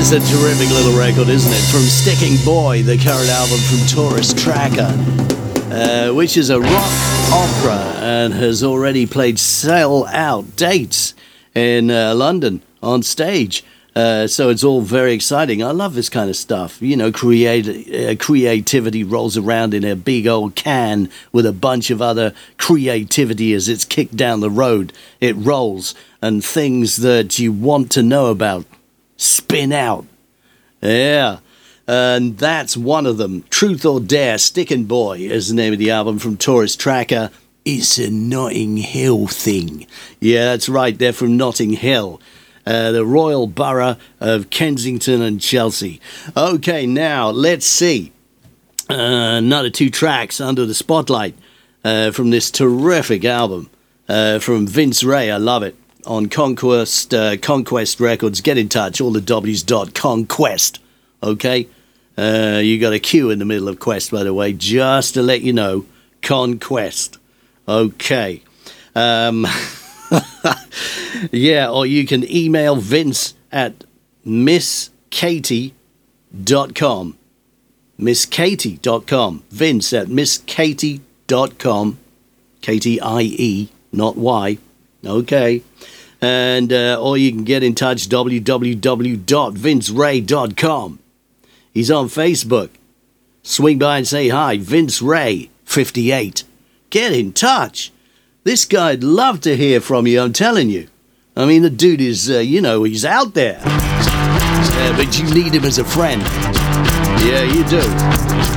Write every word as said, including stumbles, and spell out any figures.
is a terrific little record, isn't it? From Sticking Boy, the current album from Tourist Tracker, uh, which is a rock opera and has already played sell-out dates in uh, London on stage. Uh, so it's all very exciting. I love this kind of stuff. You know, create, uh, creativity rolls around in a big old can with a bunch of other creativity as it's kicked down the road. It rolls, and things that you want to know about spin out. Yeah. And that's one of them. Truth or Dare, Stickin' Boy is the name of the album from Tourist Tracker. It's a Notting Hill thing. Yeah, that's right. They're from Notting Hill. Uh, the Royal Borough of Kensington and Chelsea. Okay, now let's see. Uh, another two tracks under the spotlight uh, from this terrific album uh, from Vince Ray. I love it. On Conquest uh, Conquest Records. Get in touch. All the W's dot conquest. Okay? Uh, you got a Q in the middle of Quest, by the way, just to let you know. Conquest. Okay. Um... Yeah, or you can email Vince at miss katie dot com. miss katie dot com. Vince at miss katie dot com. K T I E, not Y. Okay. And, uh, or you can get in touch, w w w dot vince ray dot com. He's on Facebook. Swing by and say hi, Vince Ray fifty-eight. Get in touch. This guy'd love to hear from you, I'm telling you. I mean, the dude is, uh, you know, he's out there. Uh, but you need him as a friend. Yeah, you do.